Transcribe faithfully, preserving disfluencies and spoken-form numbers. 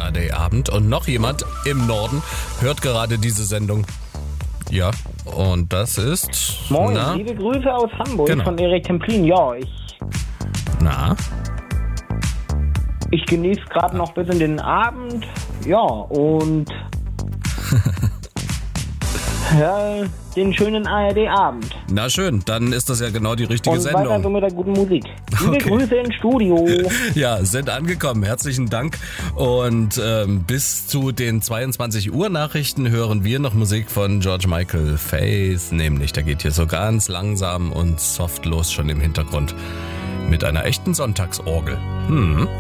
A R D-Abend. Und noch jemand im Norden hört gerade diese Sendung. Ja, und das ist... Moin, na? liebe Grüße aus Hamburg Genau. von Erik Templin. Ja, ich, Na? ich genieße gerade noch bis in den Abend. Ja, und ja, den schönen A R D-Abend. Na schön, dann ist das ja genau die richtige Und weiter so Sendung. mit der guten Musik. Liebe Okay. Grüße ins Studio. Ja, sind angekommen. Herzlichen Dank. Und ähm, bis zu den zweiundzwanzig Uhr Nachrichten hören wir noch Musik von George Michael Faith. Nämlich, da geht hier so ganz langsam und soft los schon im Hintergrund mit einer echten Sonntagsorgel. Hm.